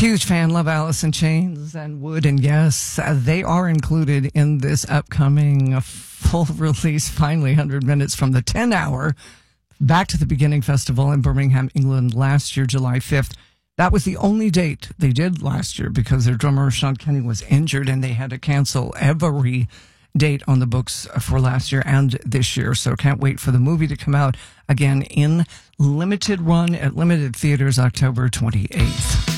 Huge fan, love Alice in Chains and Wood, and yes, they are included in this upcoming full release, finally 100 minutes from the 10-hour Back to the Beginning Festival in Birmingham, England last year, July 5th. That was the only date they did last year because their drummer, Sean Kenny, was injured and they had to cancel every date on the books for last year and this year. So can't wait for the movie to come out again in limited run at limited theaters October 28th.